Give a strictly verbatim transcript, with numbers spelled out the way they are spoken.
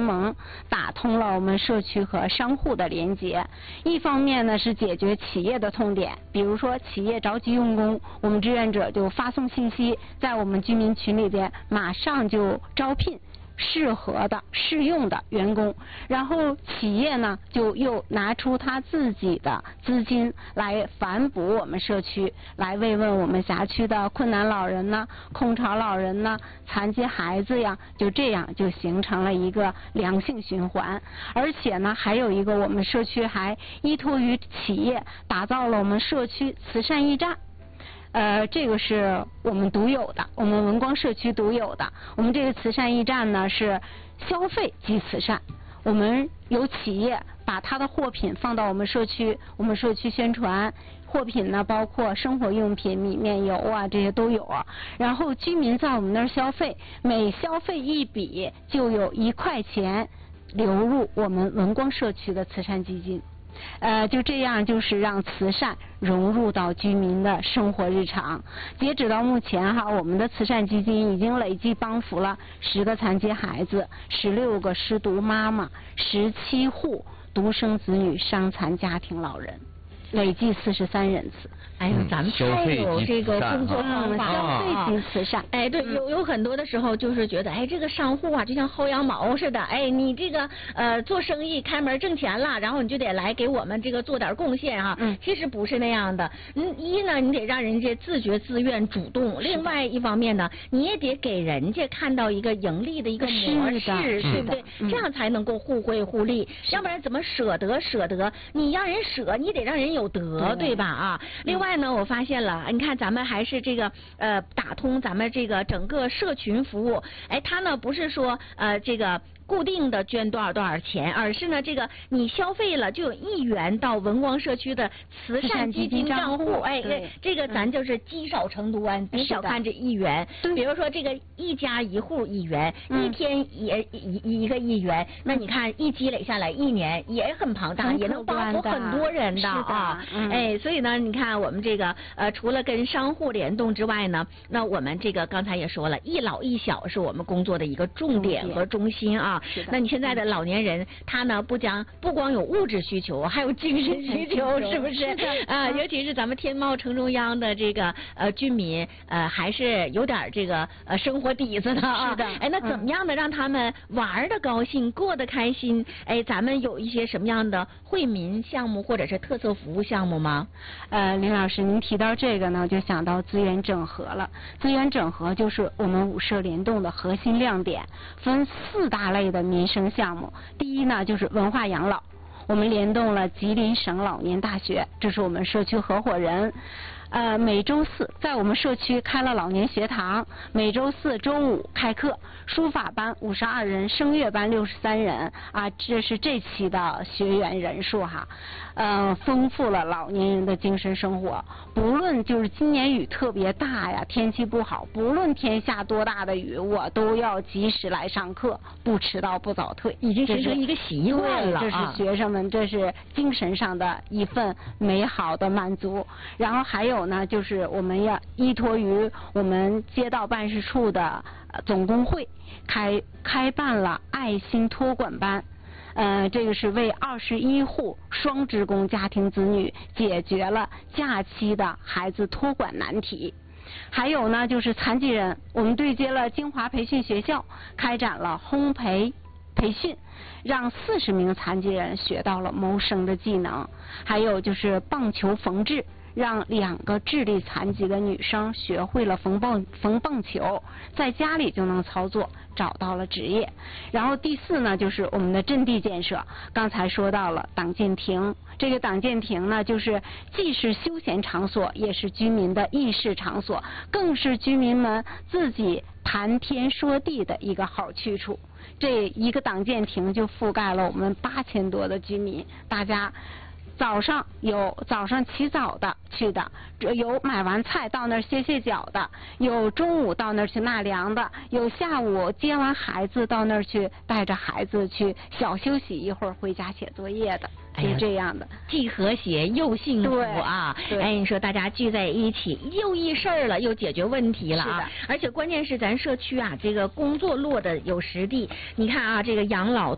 盟，打通了我们社区和商户的连接。一方面呢是解决企业的痛点，比如说企业着急用工，我们志愿者就发送信息，在我们居民群里边马上就招聘适合的适用的员工，然后企业呢就又拿出他自己的资金来反哺我们社区，来慰问我们辖区的困难老人呢、空巢老人呢、残疾孩子呀，就这样就形成了一个良性循环。而且呢还有一个，我们社区还依托于企业打造了我们社区慈善驿站。呃，这个是我们独有的，我们文光社区独有的。我们这个慈善驿站呢是消费即慈善，我们有企业把它的货品放到我们社区，我们社区宣传货品呢包括生活用品、米面油啊这些都有啊。然后居民在我们那儿消费，每消费一笔就有一块钱流入我们文光社区的慈善基金。呃，就这样，就是让慈善融入到居民的生活日常。截止到目前哈，我们的慈善基金已经累计帮扶了十个残疾孩子、十六个失独妈妈、十七户独生子女伤残家庭老人，累计四十三人次。 哎呦，咱们太有这个工作方法了， 消费及慈善。 哎，对，有有很多的时候就是觉得，哎，这个商户啊，就像薅羊毛似的，哎，你这个呃做生意开门挣钱了，然后你就得来给我们这个做点贡献哈。嗯。其实不是那样的，嗯，一呢，你得让人家自觉自愿主动；另外一方面呢，你也得给人家看到一个盈利的一个模式，对不对？这样才能够互惠互利，要不然怎么舍得舍得？你让人舍，你得让人有得，对吧？啊，另外。另外呢，我发现了，你看咱们还是这个呃打通咱们这个整个社群服务，哎，它呢不是说呃这个。固定的捐多少多少钱，而是呢这个你消费了就有一元到文光社区的慈善基金账户，哎，这个咱就是积少成多啊，别小看这一元。比如说这个一家一户一元，一天也一一个一元，那你看一积累下来一年也很庞大，也能帮助很多人的啊。哎，所以呢，你看我们这个呃除了跟商户联动之外呢，那我们这个刚才也说了，一老一小是我们工作的一个重点和中心啊。那你现在的老年人，他呢不讲不光有物质需求，还有精神需求，是不是？啊，尤其是咱们天猫城中央的这个呃居民，呃还是有点这个呃生活底子的啊。是的。哎，那怎么样的让他们玩的高兴，过得开心？哎，咱们有一些什么样的惠民项目或者是特色服务项目吗？ 呃，林老师，您提到这个呢，就想到资源整合了。资源整合就是我们五社联动的核心亮点，分四大类的民生项目。第一呢就是文化养老，我们联动了吉林省老年大学，这是我们社区合伙人。呃，每周四在我们社区开了老年学堂，每周四周五开课，书法班五十二人，声乐班六十三人啊，这是这期的学员人数哈。呃，丰富了老年人的精神生活。不论就是今年雨特别大呀，天气不好，不论天下多大的雨，我都要及时来上课，不迟到不早退， 已经形成一个习惯了啊。 这是学生们，这是精神上的一份美好的满足。然后还有呢，就是我们要依托于我们街道办事处的总工会，开开办了爱心托管班。呃，这个是为二十一户双职工家庭子女解决了假期的孩子托管难题。还有呢，就是残疾人，我们对接了京华培训学校，开展了烘焙培训，让四十名残疾人学到了谋生的技能。还有就是棒球缝制，让两个智力残疾的女生学会了缝棒缝棒球，在家里就能操作，找到了职业。然后第四呢，就是我们的阵地建设，刚才说到了党建亭，这个党建亭呢，就是既是休闲场所，也是居民的议事场所，更是居民们自己谈天说地的一个好去处。这一个党建亭就覆盖了我们八千多的居民，大家早上有早上起早的去的，有买完菜到那儿歇歇脚的，有中午到那儿去纳凉的，有下午接完孩子到那儿去带着孩子去小休息一会儿回家写作业的，是这样的， 既和谐又幸福啊！哎，你说大家聚在一起又议事儿了，又解决问题了啊！而且关键是咱社区啊，这个工作落的有实地，你看啊，这个养老